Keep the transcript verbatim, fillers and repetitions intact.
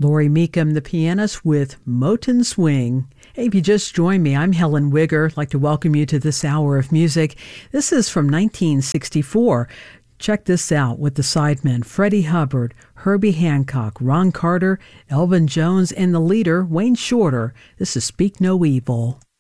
Laurie Meekum, the pianist, with Moten Swing. Hey, if you just joined me, I'm Helen Wigger. I'd like to welcome you to this hour of music. This is from nineteen sixty-four. Check this out with the Sidemen, Freddie Hubbard, Herbie Hancock, Ron Carter, Elvin Jones, and the leader, Wayne Shorter. This is Speak No Evil.